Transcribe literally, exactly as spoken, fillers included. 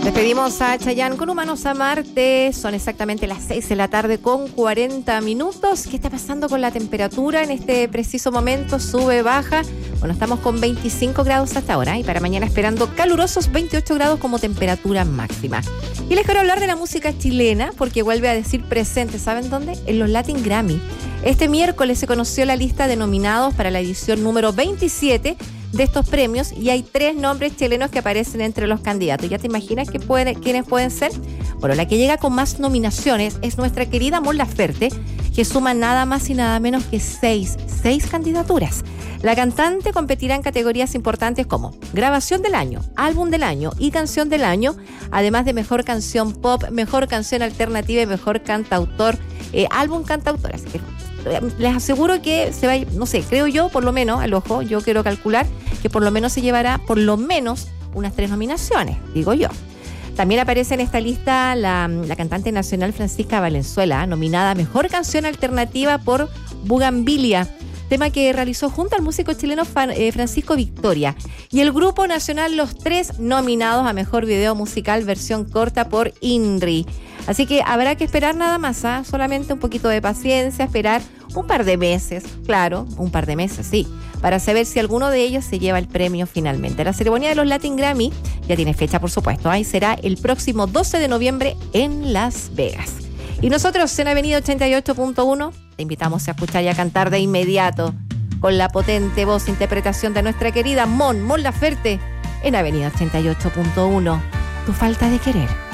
Despedimos a Chayanne con Humanos a Marte. Son exactamente las seis de la tarde con cuarenta minutos. ¿Qué está pasando con la temperatura en este preciso momento? Sube, baja. Bueno, estamos con veinticinco grados hasta ahora y para mañana esperando calurosos veintiocho grados como temperatura máxima. Y les quiero hablar de la música chilena porque vuelve a decir presente. ¿Saben dónde? En los Latin Grammy. Este miércoles se conoció la lista de nominados para la edición número veintisiete de estos premios y hay tres nombres chilenos que aparecen entre los candidatos. ¿Ya te imaginas que puede, quiénes pueden ser? Bueno, la que llega con más nominaciones es nuestra querida Mon Laferte, que suma nada más y nada menos que seis, seis candidaturas. La cantante competirá en categorías importantes como grabación del año, álbum del año y canción del año, además de mejor canción pop, mejor canción alternativa y mejor cantautor, eh, álbum cantautor. Así que les aseguro que se va, no sé, creo yo, por lo menos, al ojo, yo quiero calcular que por lo menos se llevará por lo menos unas tres nominaciones, digo yo. También aparece en esta lista la, la cantante nacional Francisca Valenzuela, nominada a Mejor Canción Alternativa por Bugambilia, tema que realizó junto al músico chileno Francisco Victoria. Y el grupo nacional Los Tres, nominados a Mejor Video Musical versión corta por INRI. Así que habrá que esperar nada más, ¿eh? Solamente un poquito de paciencia, esperar un par de meses, claro, un par de meses, sí, para saber si alguno de ellos se lleva el premio finalmente. La ceremonia de los Latin Grammy ya tiene fecha, por supuesto, ahí será el próximo doce de noviembre en Las Vegas. Y nosotros en Avenida ochenta y ocho punto uno te invitamos a escuchar y a cantar de inmediato con la potente voz e interpretación de nuestra querida Mon, Mon Laferte, en Avenida ochenta y ocho punto uno. Tu falta de querer.